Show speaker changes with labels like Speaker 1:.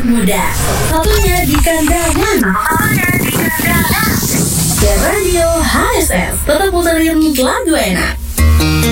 Speaker 1: muda. Satunya di kandangan. Dan Radio HSS tetap puterin lagu enak.